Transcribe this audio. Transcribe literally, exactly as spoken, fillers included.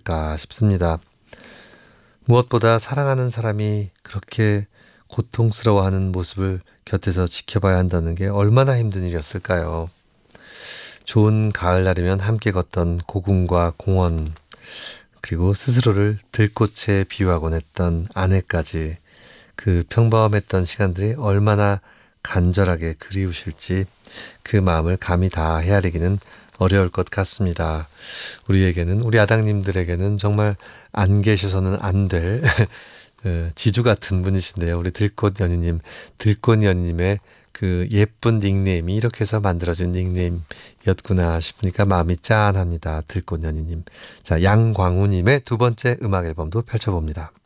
않을까 싶습니다. 무엇보다 사랑하는 사람이 그렇게 고통스러워하는 모습을 곁에서 지켜봐야 한다는 게 얼마나 힘든 일이었을까요? 좋은 가을날이면 함께 걷던 고궁과 공원, 그리고 스스로를 들꽃에 비유하곤 했던 아내까지, 그 평범했던 시간들이 얼마나 간절하게 그리우실지 그 마음을 감히 다 헤아리기는 어려울 것 같습니다. 우리에게는, 우리 아당님들에게는 정말 안 계셔서는 안 될 지주 같은 분이신데요. 우리 들꽃 연희님, 들꽃 연희님의 그 예쁜 닉네임이 이렇게 해서 만들어진 닉네임이었구나 싶으니까 마음이 짠합니다. 들꽃 연희님. 자, 양광우님의 두 번째 음악 앨범도 펼쳐봅니다.